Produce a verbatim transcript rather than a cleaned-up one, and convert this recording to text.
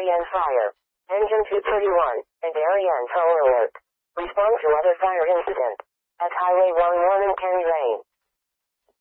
Darien fire. Engine two thirty-one, at Darien toll alert. Respond to other fire incident. At Highway one one in Kenny Lane.